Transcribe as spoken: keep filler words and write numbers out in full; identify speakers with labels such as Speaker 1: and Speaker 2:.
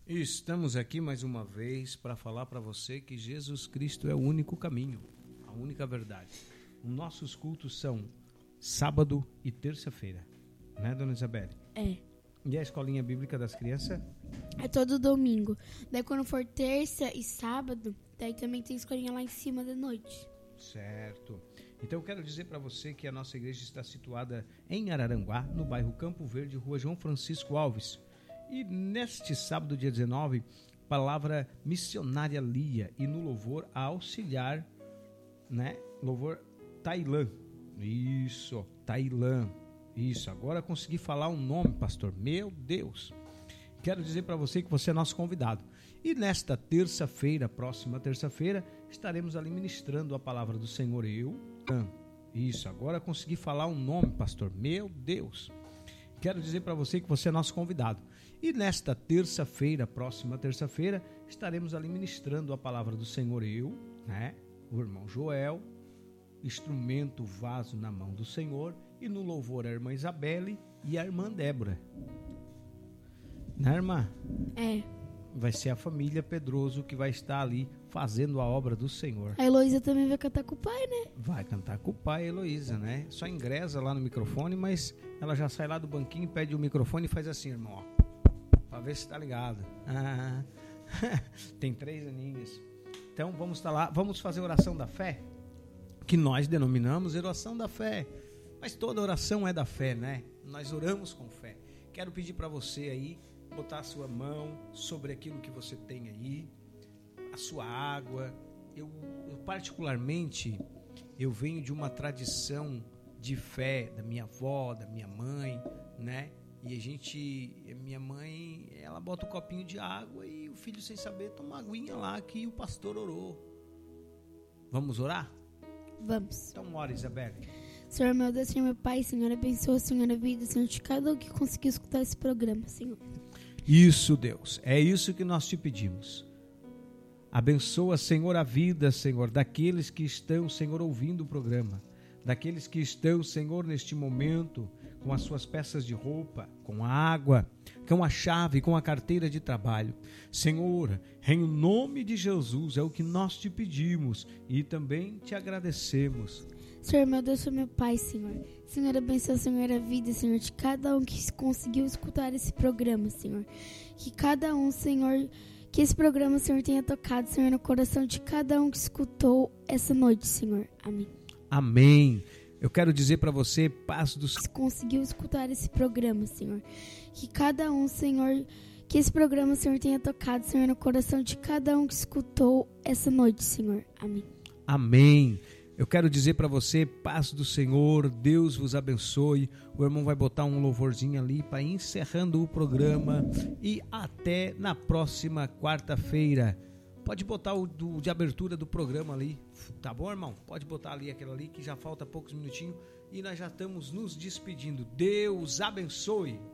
Speaker 1: Estamos aqui mais uma vez para falar para você que Jesus Cristo é o único caminho, a única verdade. Os nossos cultos são sábado e terça-feira, né, dona Isabelle?
Speaker 2: É.
Speaker 1: E a escolinha bíblica das crianças?
Speaker 2: É todo domingo. Daí quando for terça e sábado, daí também tem escolinha lá em cima da noite.
Speaker 1: Certo. Então eu quero dizer para você que a nossa igreja está situada em Araranguá, no bairro Campo Verde, rua João Francisco Alves. E neste sábado, dia dezenove, palavra missionária Lia e no louvor a auxiliar, né? Louvor Tailã. Isso, Tailã. Isso, agora consegui falar um nome, pastor. Meu Deus. Quero dizer para você que você é nosso convidado. E nesta terça-feira, próxima terça-feira, estaremos ali ministrando a palavra do Senhor. Eu, isso, agora consegui falar um nome, pastor. Meu Deus. Quero dizer para você que você é nosso convidado. E nesta terça-feira, próxima terça-feira, estaremos ali ministrando a palavra do Senhor. Eu, né? O irmão Joel, instrumento, vaso na mão do Senhor. E no louvor a irmã Isabelle e a irmã Débora. Né, irmã?
Speaker 2: É.
Speaker 1: Vai ser a família Pedroso que vai estar ali fazendo a obra do Senhor.
Speaker 2: A Heloísa também vai cantar com o pai, né?
Speaker 1: Vai cantar com o pai, a Heloísa, né? Só ingressa lá no microfone, mas ela já sai lá do banquinho, pede o microfone e faz assim, irmão, ó. Pra ver se tá ligado. Ah, tem três aninhos. Então vamos estar lá, vamos fazer oração da fé, que nós denominamos oração da fé. Mas toda oração é da fé, né? Nós oramos com fé. Quero pedir para você aí, botar a sua mão sobre aquilo que você tem aí, a sua água. Eu, eu particularmente, eu venho de uma tradição de fé da minha avó, da minha mãe, né? E a gente, minha mãe, ela bota um copinho de água e o filho sem saber toma uma aguinha lá que o pastor orou. Vamos orar?
Speaker 2: Vamos.
Speaker 1: Então ora, Isabelle.
Speaker 2: Senhor meu Deus, Senhor meu Pai, Senhor abençoa, Senhor a vida, Senhor de cada um que conseguiu escutar esse programa, Senhor.
Speaker 1: Isso, Deus, é isso que nós te pedimos. Abençoa, Senhor, a vida, Senhor, daqueles que estão, Senhor, ouvindo o programa, daqueles que estão, Senhor, neste momento, com as suas peças de roupa, com a água, com a chave, com a carteira de trabalho. Senhor, em nome de Jesus, é o que nós te pedimos e também te agradecemos.
Speaker 2: Senhor, meu Deus, Senhor, meu Pai, Senhor. Senhor, abençoa, Senhor, a vida, Senhor, de cada um que conseguiu escutar esse programa, Senhor. Que cada um, Senhor, que esse programa, Senhor, tenha tocado, Senhor, no coração de cada um que escutou essa noite, Senhor. Amém.
Speaker 1: Amém. Eu quero dizer para você, paz do Senhor.
Speaker 2: Conseguiu escutar esse programa, Senhor. Que cada um, Senhor, que esse programa, Senhor, tenha tocado, Senhor, no coração de cada um que escutou essa noite, Senhor. Amém.
Speaker 1: Amém. Eu quero dizer para você, paz do Senhor, Deus vos abençoe. O irmão vai botar um louvorzinho ali para ir encerrando o programa e até na próxima quarta-feira. Pode botar o do, de abertura do programa ali, tá bom, irmão? Pode botar ali aquele ali que já falta poucos minutinhos e nós já estamos nos despedindo. Deus abençoe.